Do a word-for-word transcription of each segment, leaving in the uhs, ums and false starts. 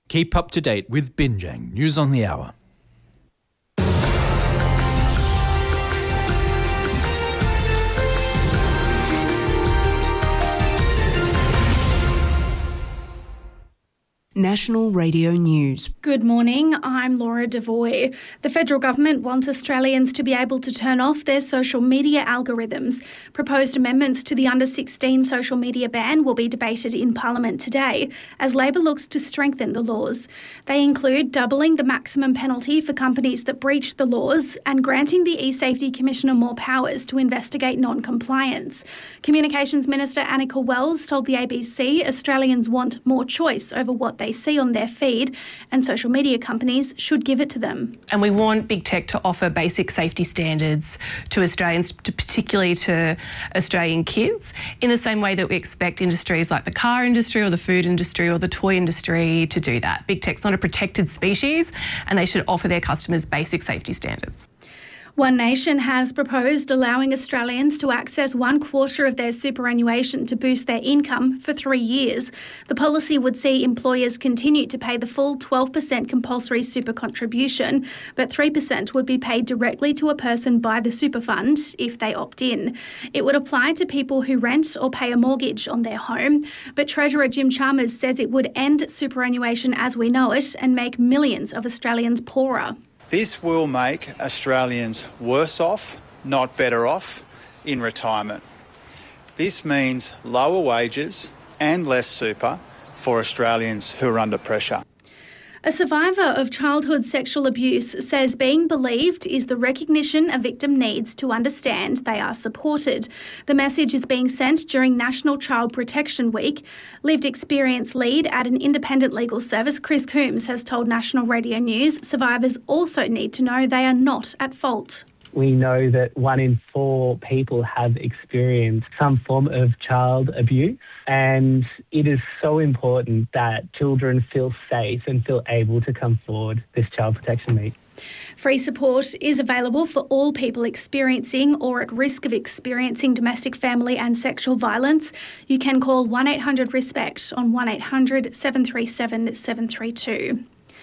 Keep up to date with Binjang News on the Hour. National Radio News. Good morning, I'm Laura Devoy. The federal government wants Australians to be able to turn off their social media algorithms. Proposed amendments to the under sixteen social media ban will be debated in Parliament today as Labor looks to strengthen the laws. They include doubling the maximum penalty for companies that breach the laws and granting the eSafety Commissioner more powers to investigate non-compliance. Communications Minister Annika Wells told the A B C Australians want more choice over what they see on their feed, and social media companies should give it to them. And we want big tech to offer basic safety standards to Australians, to particularly to Australian kids, in the same way that we expect industries like the car industry or the food industry or the toy industry to do that. Big tech's not a protected species, and they should offer their customers basic safety standards. One Nation has proposed allowing Australians to access one quarter of their superannuation to boost their income for three years. The policy would see employers continue to pay the full twelve percent compulsory super contribution, but three percent would be paid directly to a person by the super fund if they opt in. It would apply to people who rent or pay a mortgage on their home, but Treasurer Jim Chalmers says it would end superannuation as we know it and make millions of Australians poorer. This will make Australians worse off, not better off, in retirement. This means lower wages and less super for Australians who are under pressure. A survivor of childhood sexual abuse says being believed is the recognition a victim needs to understand they are supported. The message is being sent during National Child Protection Week. Lived experience lead at an independent legal service, Chris Coombs, has told National Radio News survivors also need to know they are not at fault. We know that one in four people have experienced some form of child abuse, and it is so important that children feel safe and feel able to come forward this Child Protection Week. Free support is available for all people experiencing or at risk of experiencing domestic, family and sexual violence. You can call one eight hundred RESPECT on one eight hundred seven three seven seven three two.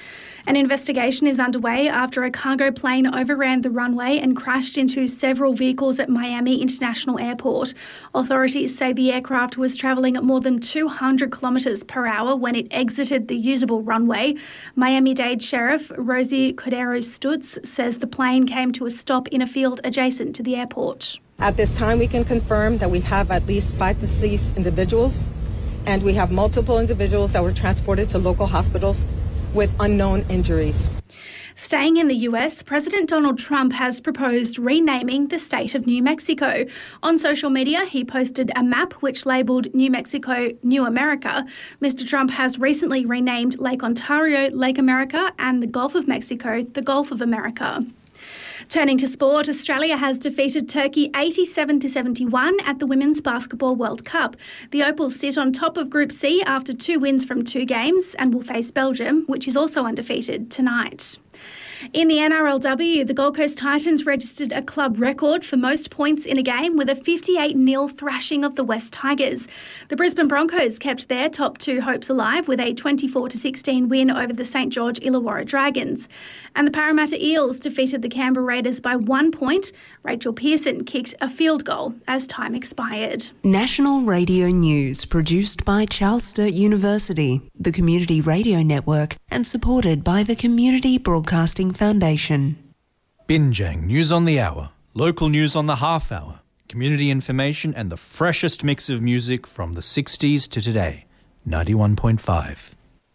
An investigation is underway after a cargo plane overran the runway and crashed into several vehicles at Miami International Airport. Authorities say the aircraft was travelling at more than two hundred kilometres per hour when it exited the usable runway. Miami-Dade Sheriff Rosie Cordero-Stutz says the plane came to a stop in a field adjacent to the airport. At this time, we can confirm that we have at least five deceased individuals, and we have multiple individuals that were transported to local hospitals with unknown injuries. Staying in the U S, President Donald Trump has proposed renaming the state of New Mexico. On social media, he posted a map which labelled New Mexico New America. Mister Trump has recently renamed Lake Ontario Lake America and the Gulf of Mexico the Gulf of America. Turning to sport, Australia has defeated Turkey eighty-seven to seventy-one at the Women's Basketball World Cup. The Opals sit on top of Group C after two wins from two games and will face Belgium, which is also undefeated, tonight. In the N R L W, the Gold Coast Titans registered a club record for most points in a game with a fifty-eight nil thrashing of the West Tigers. The Brisbane Broncos kept their top two hopes alive with a twenty-four to sixteen win over the St George Illawarra Dragons. And the Parramatta Eels defeated the Canberra Raiders by one point. Rachel Pearson kicked a field goal as time expired. National Radio News, produced by Charles Sturt University, the Community Radio Network, and supported by the Community Broadcasting Foundation. Binjang News on the Hour, local news on the half hour, community information and the freshest mix of music from the sixties to today. ninety-one point five.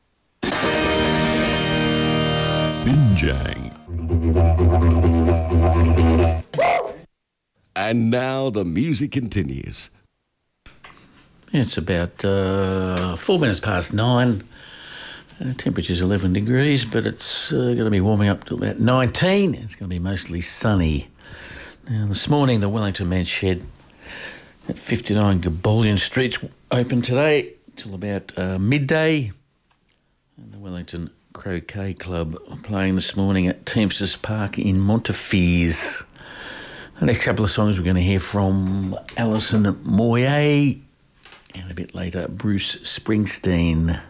Binjang. And now the music continues. It's about uh, four minutes past nine. Uh, temperature's eleven degrees, but it's uh, going to be warming up to about nineteen. It's going to be mostly sunny. Now, this morning, the Wellington Men's Shed at fifty-nine Gabolian Street's open today till about uh, midday. And the Wellington Croquet Club are playing this morning at Teamsters Park in Montefiore. The next couple of songs we're going to hear from Alison Moyet, and a bit later, Bruce Springsteen.